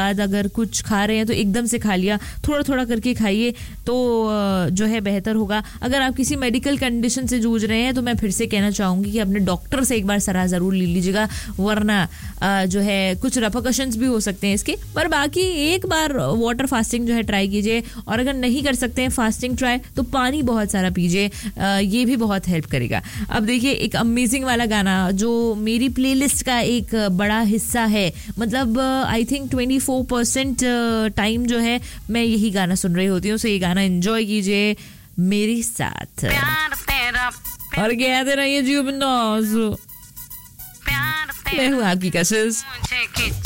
बाद अगर कुछ खा रहे हैं तो एकदम से खा लिया, थोड़ा थोड़ा करके खाइए तो जो है बेहतर होगा. अगर आप किसी मेडिकल कंडीशन से जूझ रहे हैं तो मैं फिर से कहना चाहूँगी कि अपने डॉक्टर से एक बार सलाह ज़रूर ले लीजिएगा, वरना जो है कुछ रेपरकशंस भी हो सकते हैं इसके. पर बाकी एक बार वाटर फास्टिंग जो है ट्राई कीजिए, और अगर नहीं कर सकते हैं फास्टिंग ट्राई तो पानी बहुत सारा पीजिए, ये भी बहुत हेल्प करेगा. अब देखिए एक अमेजिंग वाला गाना जो मेरी प्लेलिस्ट का एक बड़ा हिस्सा है, मतलब आई थिंक 24% टाइम जो है मैं यही गाना सुन रही होती हूँ. सो ये गाना एंजॉय कीजिए मेरे साथ और कहते रहिए जी बिंदास. मैं हूँ आपकी कशिश.